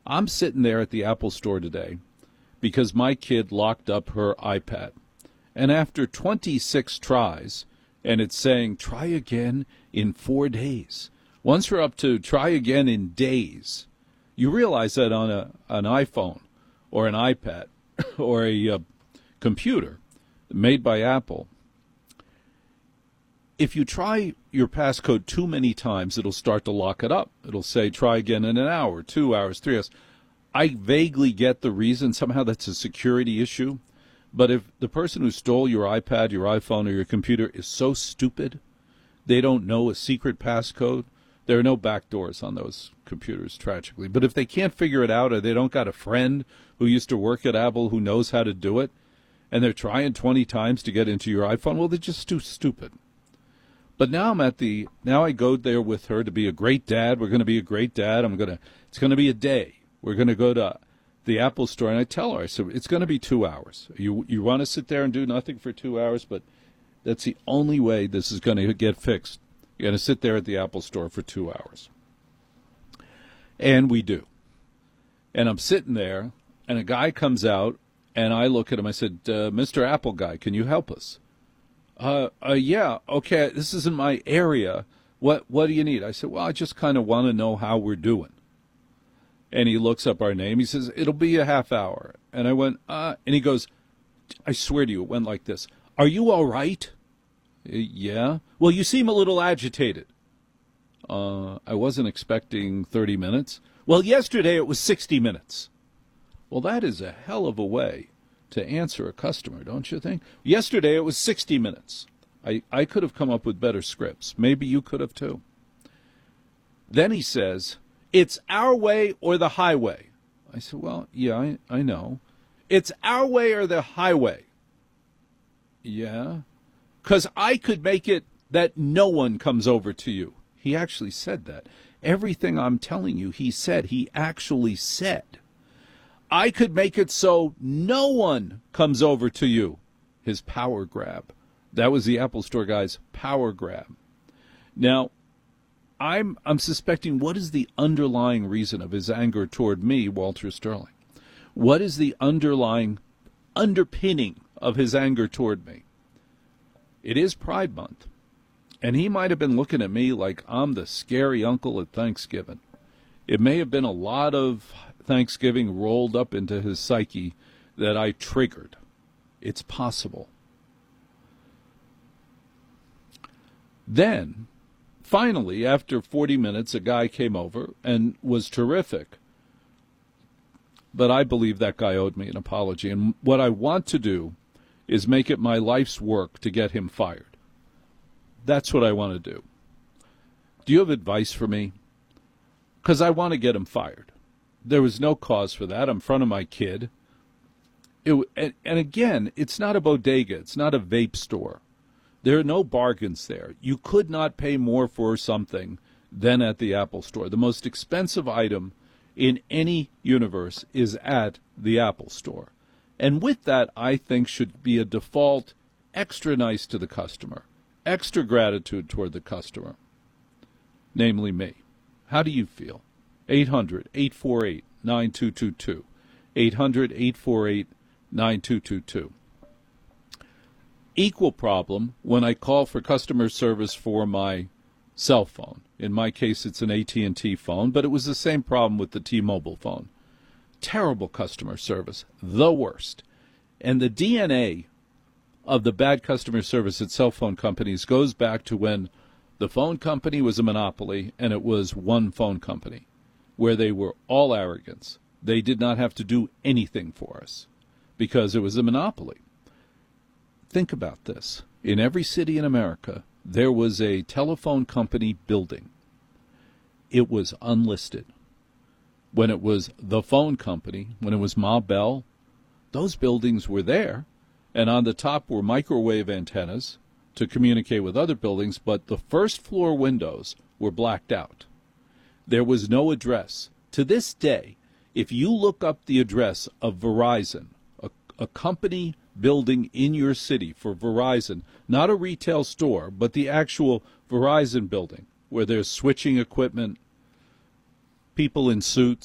I'm sitting there at the Apple Store today because my kid locked up her iPad. And after 26 tries, and it's saying, try again in 4 days. Once we're up to try again in days, you realize that on an iPhone or an iPad or a computer made by Apple, if you try your passcode too many times, it'll start to lock it up. It'll say, try again in an hour, 2 hours, 3 hours. I vaguely get the reason. Somehow that's a security issue. But if the person who stole your iPad, your iPhone, or your computer is so stupid, they don't know a secret passcode. There are no backdoors on those computers, tragically. But if they can't figure it out, or they don't got a friend who used to work at Apple who knows how to do it, and they're trying 20 times to get into your iPhone, well, they're just too stupid. But now now I go there with her to be a great dad. We're going to be a great dad. It's going to be a day. We're going to go to the Apple Store, and I tell her, I said, it's going to be 2 hours. You want to sit there and do nothing for 2 hours, but that's the only way this is going to get fixed. You're going to sit there at the Apple Store for 2 hours. And we do. And I'm sitting there, and a guy comes out, and I look at him. I said, Mr. Apple guy, can you help us? Yeah, okay, this isn't my area. What do you need? I said, well, I just kind of want to know how we're doing. And he looks up our name. He says, it'll be a half hour. And I went, and he goes, I swear to you, it went like this. Are you all right? Yeah. Well, you seem a little agitated. I wasn't expecting 30 minutes. Well, yesterday it was 60 minutes. Well, that is a hell of a way to answer a customer, don't you think? Yesterday it was 60 minutes. I could have come up with better scripts. Maybe you could have too. Then he says, it's our way or the highway. I said, well, yeah, I know. It's our way or the highway. Yeah. Because I could make it that no one comes over to you. He actually said that. Everything I'm telling you, he said. He actually said. I could make it so no one comes over to you. His power grab. That was the Apple Store guy's power grab. Now, I'm suspecting, what is the underlying reason of his anger toward me, Walter Sterling? What is the underpinning of his anger toward me? It is Pride Month, and he might have been looking at me like I'm the scary uncle at Thanksgiving. It may have been a lot of Thanksgiving rolled up into his psyche that I triggered. It's possible. Then, finally, after 40 minutes, a guy came over and was terrific. But I believe that guy owed me an apology. And what I want to do is make it my life's work to get him fired. That's what I want to do. Do you have advice for me? Because I want to get him fired. There was no cause for that. I'm in front of my kid. And again, it's not a bodega. It's not a vape store. There are no bargains there. You could not pay more for something than at the Apple Store. The most expensive item in any universe is at the Apple Store. And with that, I think should be a default extra nice to the customer, extra gratitude toward the customer, namely me. How do you feel? 800-848-9222. 800-848-9222. Equal problem when I call for customer service for my cell phone. In my case, it's an AT&T phone, but it was the same problem with the T-Mobile phone. Terrible customer service, the worst. And the DNA of the bad customer service at cell phone companies goes back to when the phone company was a monopoly and it was one phone company, where they were all arrogance. They did not have to do anything for us because it was a monopoly. Think about this. In every city in America, there was a telephone company building. It was unlisted. When it was the phone company, when it was Ma Bell, those buildings were there, and on the top were microwave antennas to communicate with other buildings, but the first floor windows were blacked out. There was no address. To this day, if you look up the address of Verizon, a company building in your city for Verizon, not a retail store, but the actual Verizon building, where there's switching equipment, people in suits,